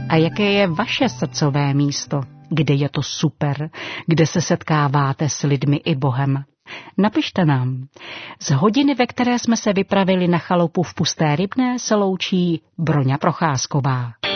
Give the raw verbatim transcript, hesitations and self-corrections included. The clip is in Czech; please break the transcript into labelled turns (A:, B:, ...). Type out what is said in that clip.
A: A jaké je vaše srdcové místo? Kde je to super? Kde se setkáváte s lidmi i Bohem? Napište nám. Z hodiny, ve které jsme se vypravili na chalupu v Pusté Rybné, se loučí Broňa Procházková.